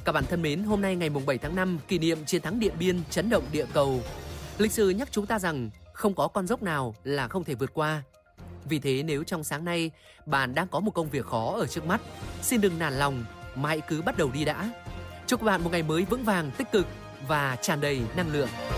Các bạn thân mến, hôm nay ngày 7 tháng 5, kỷ niệm chiến thắng Điện Biên chấn động địa cầu. Lịch sử nhắc chúng ta rằng không có con dốc nào là không thể vượt qua. Vì thế nếu trong sáng nay bạn đang có một công việc khó ở trước mắt, xin đừng nản lòng mà hãy cứ bắt đầu đi đã. Chúc các bạn một ngày mới vững vàng, tích cực và tràn đầy năng lượng.